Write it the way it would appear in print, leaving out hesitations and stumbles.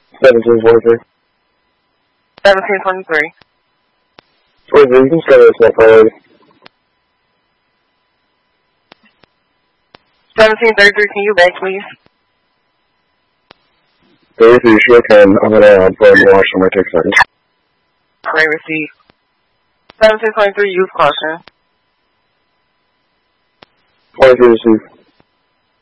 1743. 1723. 23, you can start this one already. 1733, can you back, please? 33, sure can. I'm going to put you on my text message. Great receipt. 1723, use caution. 23, receive.